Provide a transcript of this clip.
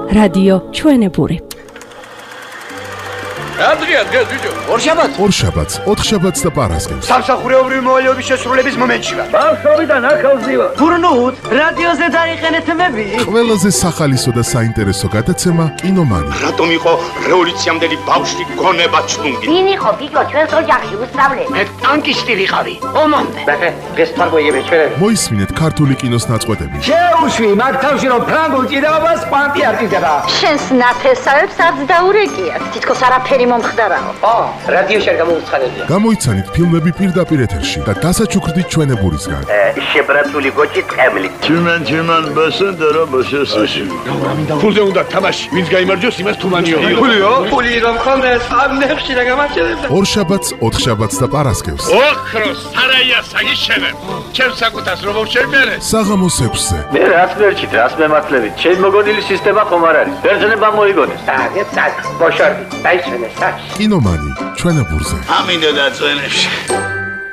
რადიო ჩვენებური. Adria, ბიჭო. ორშაბათს, ოთხშაბათს და პარასკევს. სამსახურეობრივი მოვალეობის შესრულების მომენტში ვარ. ბავშვობიდან ახალზი ვარ. გურნუთ, რადიოზე დაიყენეთ მები. ყველაზე სახალისო და საინტერესო გადაცემა კინომანი. რატომ იყო რევოლუციამდელი ბავშვი გონება ჩუნგი? ვინ იყო ბიჭო ჩვენს ოჯახში უსწავლე? მე ტანკისტი ვიყავი. ომამდე. ბახე, დღეს თარგოიები ჩვენ. მოისმინეთ ქართული კინოს ნაწყვეტები. შეუშვი მაგ თავში რომ ფრანგულ ჭიდაობას პანტი არ ჭიდდება. შენს ნათესავებს არც დაურეკიათ. თითქოს არაფერი მომხდარაო. რადიოში არ გამოუცხადებია. გამოიცანით ფილმები პირდაპირ ეთერში და დასაჩუქრდით ჩვენებურისგან. შებრაცული გოჭი ტყემლი. Чиман басендера басесაში. ფულზე უნდა თამაში. ვინც გაიმარჯვოს, იმას თუმანიო. ფულიო? ფული რომ ხონდეს, ამ ნებში რა გამარჯვებდა. ორშაბათს, ოთხშაბათს და პარასკევს. ოქროს სარაია საგიშენე. ჩემს საკუთას რომ შევმერე. საღამოს 6-ზე. მე რას მერჩით, რას მემართლებით? ჩემ მოგონილი სისტემა ხომ არ არის. ბერძნება მოიგონეს. აგეთ საკ, ბოშორდი, დაიჩვენე საკ. კინომანი ჩვენებურზე. ამინდა და წვენებში.